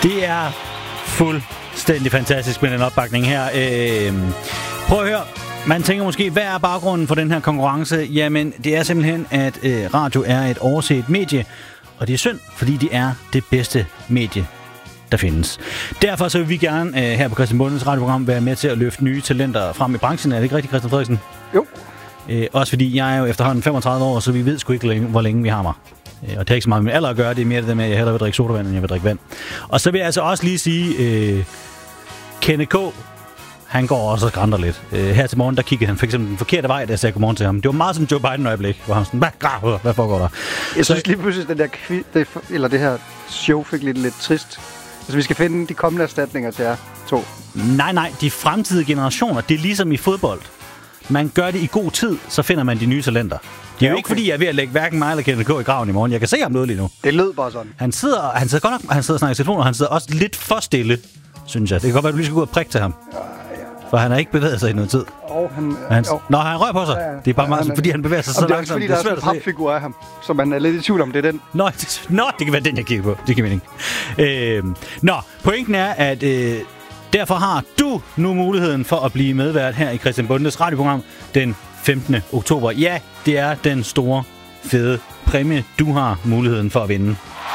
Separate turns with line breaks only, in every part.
Det er fuldstændig fantastisk med den opbakning her. Prøv at høre. Man tænker måske, hvad er baggrunden for den her konkurrence? Jamen, det er simpelthen, at radio er et overset medie, og det er synd, fordi det er det bedste medie, der findes. Derfor så vil vi gerne her på Christian Bondes radioprogram være med til at løfte nye talenter frem i branchen. Er det ikke rigtigt, Christian Frederiksen?
Jo.
Også fordi jeg er jo efterhånden 35 år, så vi ved sgu ikke, hvor længe vi har mig. Og det har ikke så meget med alder at gøre, det er mere det med, at jeg hellere vil drikke sodavand, end jeg vil drikke vand. Og så vil jeg altså også lige sige, Kenneth K., han går også og skrænder lidt. Her til morgen, der kiggede han for eksempel den forkerte vej, da jeg sagde godmorgen til ham. Det var meget sådan Joe Biden-øjeblik, hvor han sådan, hvad foregår der?
Jeg synes lige pludselig, den der det her show fik lidt trist. Altså, vi skal finde de kommende erstatninger til jer to.
Nej, de fremtidige generationer, det er ligesom i fodbold. Man gør det i god tid, så finder man de nye talenter. Det er jo ikke, fordi jeg er ved at lægge hverken mig eller Kenneth K. i graven i morgen. Jeg kan se ham noget lige nu.
Det lød bare sådan.
Han sidder godt nok, han sidder og snakker i telefon, og han sidder også lidt for stille, synes jeg. Det kan godt være, at du lige skal gå ud og prikke til ham. Ja. For han har ikke bevæget sig i noget tid.
Han
han rører på sig. Ja. Det er bare meget, fordi han bevæger sig så langsomt.
Det er fordi, der er sådan en papfigur af ham, så man er lidt i tvivl om, det er den.
Nå, det kan være den, jeg kigger på. Det kan mening. Pointen er, at derfor har du nu muligheden for at blive medvært her i Christian Bondes radioprogram den 15. oktober. Ja, det er den store, fede præmie, du har muligheden for at vinde.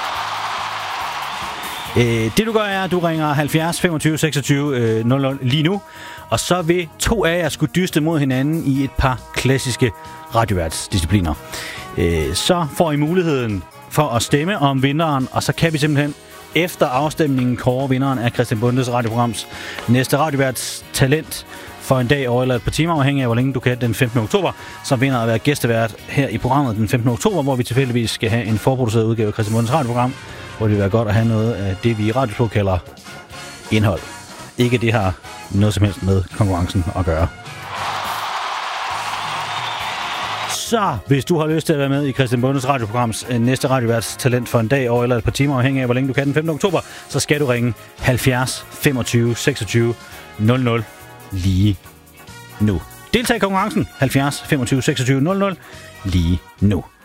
Det du gør er, at du ringer 70 25 26 00 lige nu, og så vil to af jer skulle dyste mod hinanden i et par klassiske radioværtsdiscipliner. Så får I muligheden for at stemme om vinderen, og så kan vi simpelthen efter afstemningen kåre vinderen af Christian Bondes radioprograms næste radioværtstalent for en dag over eller et par timer, afhængig af hvor længe du kan den 15. oktober, som vinder at være gæstevært her i programmet den 15. oktober, hvor vi tilfældigvis skal have en forproduceret udgave af Christian Bondes radioprogram, hvor det vil være godt at have noget af det, vi i radiosprog kalder indhold. Ikke det har noget som helst med konkurrencen at gøre. Så hvis du har lyst til at være med i Christian Bondes radioprograms næste radioværtstalent for en dag over eller et par timer, afhængig af hvor længe du kan den 15. oktober, så skal du ringe 70 25 26 00 lige nu. Deltag i konkurrencen 70 25 26 00 lige nu.